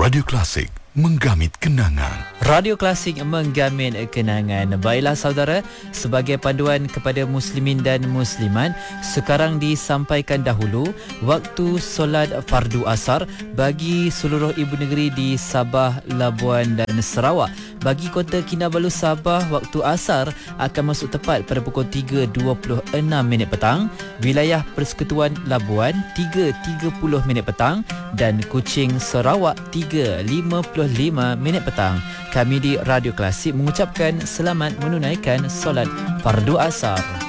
Radio Klasik, menggamit kenangan. Radio Klasik menggamit kenangan. Baiklah saudara, sebagai panduan kepada muslimin dan muslimat, sekarang disampaikan dahulu waktu solat fardu asar bagi seluruh ibu negeri di Sabah, Labuan dan Sarawak. Bagi Kota Kinabalu Sabah, waktu asar akan masuk tepat pada pukul 3.26 petang. Wilayah Persekutuan Labuan 3.30 petang dan Kuching Sarawak 3.55 petang. Kami di Radio Klasik mengucapkan selamat menunaikan solat fardu asar.